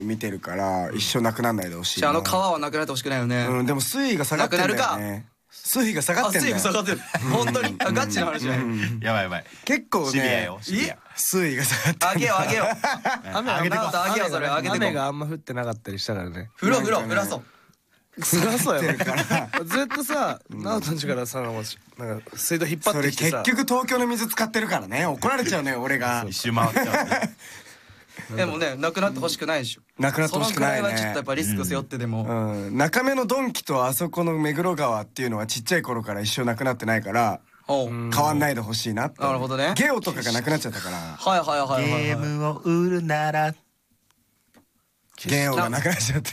見てるから一生なくなんないでほしい。 あの川はなくなってほしくないよね。 でも水位が下がってんだよね。 なくなるか。 水位が下がってんだよ。 水位が下がってる。本当にガチな話だよ。 やばいやばい。 結構ね。 シビアよ。 水位が下がって。 あげようあげよう。 雨あげてこう。あげようそれあげてこう。 雨があんま降ってなかったりしたからね。 降らそう。 降らそうやからずっとさ、なおたんちからさ、なんか水道引っ張ってきてさ。 結局東京の水使ってるからね、怒られちゃうね俺が。 一周回っちゃうね。 でもね、なくなってほしくないでしょ。 なくなってほしくないね。 そのくらいはちょっとやっぱリスク背負ってでも。 中目のドンキとあそこの目黒川っていうのはちっちゃい頃から一生なくなってないから、変わんないでほしいなって。 なるほどね。 ゲオとかがなくなっちゃったから。 ゲームを売るなら。 ゲオがなくなっちゃって。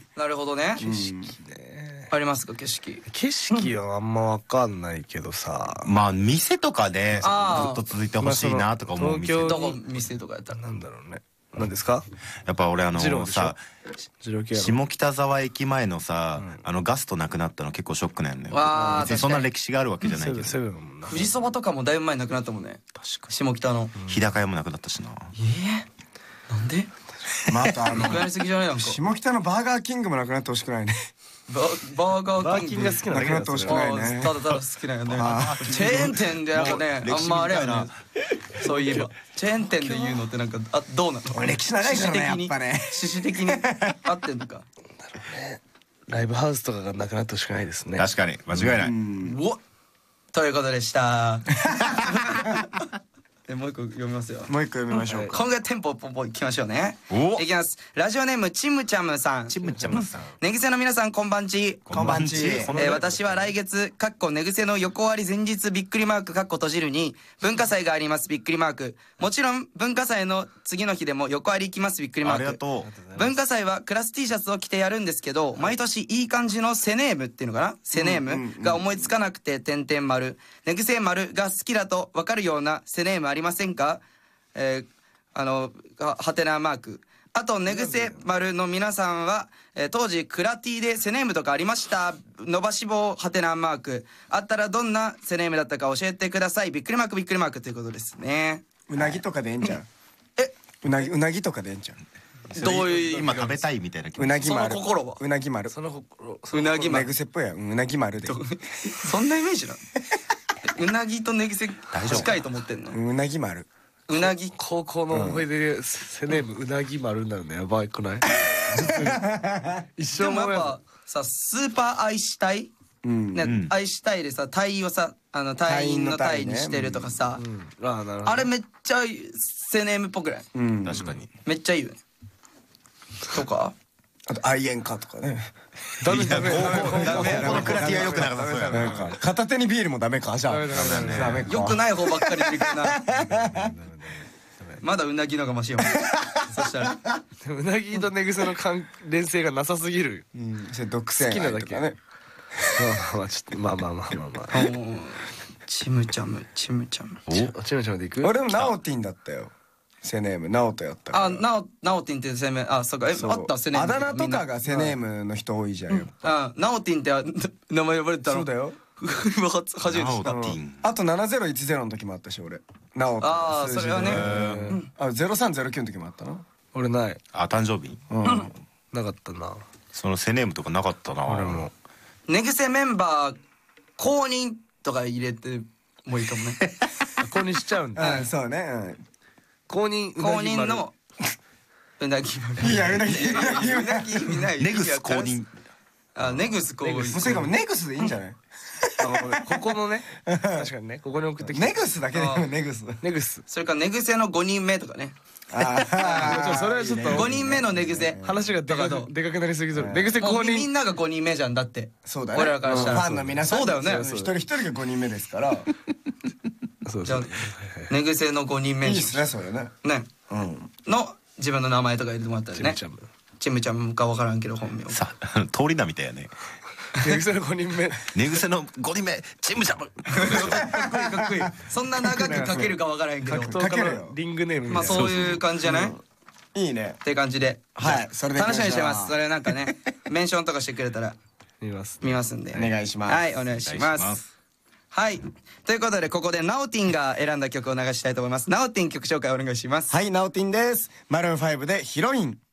なるほどね。 景色ね。 ありますか景色。 景色はあんま分かんないけどさ。 まあ店とかでずっと続いてほしいなとか思う店。 どこ店とかやったらなんだろうね。何ですか？ やっぱ俺さ、下北沢駅前のさ、ガストなくなったの結構ショックなんだよ。別にそんな歴史があるわけじゃないけど。 富士そばとかもだいぶ前になくなったもんね。確か下北の日高屋もなくなったしな。 なんで？ まああとやりすぎじゃないなんか。 下北のバーガーキングもなくなってほしくないね。 バーガーキングが好きなだけなくなってほしくないね。 ただ好きなんよね。チェーン店でなんかね、あんまあれやな。そういえばチェーン店で言うのってなんかどうなの？ 歴史長いからねやっぱね。 趣旨的に合ってんのか。 ライブハウスとかがなくなってほしくないですね。 確かに間違いない。 ということでした。もう一個読みますよ。 もう一個読みましょうか。 今回テンポポンポンいきましょうね。いきます。ラジオネームちむちゃむさん。寝癖の皆さんこんばんち。 こんばんち。 私は来月寝癖の横割り前日びっくりマーク閉じるに文化祭がありますびっくりマーク。もちろん文化祭の次の日でも横割り行きますびっくりマーク。文化祭はクラス T シャツを着てやるんですけど、毎年いい感じのセネームっていうのかな、セネームが思いつかなくて点々丸。寝癖丸が好きだと分かるようなセネームありませんか？ハテナマーク。あと寝癖丸の皆さんは、当時クラ T でセネームとかありました？伸ばし棒ハテナマークあったらどんなセネームだったか教えてください。びっくりマークびっくりマークということですね。 うなぎとかでええんじゃん。うなぎとかでええんじゃん。 どういう今食べたいみたいな気持ち。 うなぎ丸。 その心はうなぎ丸。 その心。 うなぎ丸。 寝癖っぽいやん。うなぎ丸で。 そんなイメージなの？うなぎと寝癖近いと思ってんの？ うなぎ丸。 うなぎ。 高校の思い出でセネームうなぎ丸になるのやばいくない？一生でももやっぱさ、スーパー愛したいね、愛したいでさ、隊をさ、隊員の隊にしてるとかさ、あれめっちゃセネームっぽくない？ 確かにめっちゃいいよね。とかあと愛煙家とかね。 ダメこのクラティは良くなかった。そうやな。 片手にビールもダメかじゃあ。ダメか。 よくない方ばっかり出てくるな。まだうなぎのがマシよ。そしたらうなぎと寝癖の関連性がなさすぎる。 独占愛とかね。 まあちょっとまあ。 ちむちゃむちむちゃむ。 ちむちゃむでいく？ 俺もナオティンだったよ。セネームナオとやったから。 ナオティンってセネーム、あ、そうか、あったセネーム。 あだ名とかがセネームの人多いじゃんよ。 ナオティンって名前呼ばれてたの？ そうだよ。 初めて知った。 あと7010の時もあったし俺。ナオ。 ああ、それはね。 あ、0309の時もあったな。 俺ない。 あ、誕生日？ なかったな。 そのセネームとかなかったな。 俺も。 寝癖メンバー公認とか入れてもいいかもね。 公認しちゃうんだ。 そうね。 公認のうなぎ丸。 いや、うなぎネグス公認。 あ、ネグス公認。 それかもネグスでいいんじゃない？ ここのね、確かにね、ここに送ってきて。 ネグスだけでもネグス。 ネグス。 それから寝癖の5人目とかね。 それはちょっと 5人目の寝癖。 話がでかくなりすぎる。寝癖5人。 みんなが5人目じゃんだって。 そうだね。 俺らからしたら。 ファンの皆さん。 そうだよね。 一人一人が5人目ですから。 じゃあ寝癖の5人目。 いいっすね、それね。 ね。の自分の名前とか入れてもらったりね。ちむちゃむか分からんけど本名。 さあ、通り名みたいやね。 寝癖の5人目。 寝癖の5人目、ちむちゃむ。 かっこいい。そんな長く書けるか分からんけど。 書けるよ。リングネームみたいな。 まあそういう感じじゃない？ いいね。 って感じで。 はい。それで楽しみにしてます。それなんかね、メンションとかしてくれたら見ますんで。 お願いします。 はい、お願いします。はい。ということで、ここでナオティンが選んだ曲を流したいと思います。ナオティン曲紹介お願いします。 はい、ナオティンです。マルーン5でヒロイン。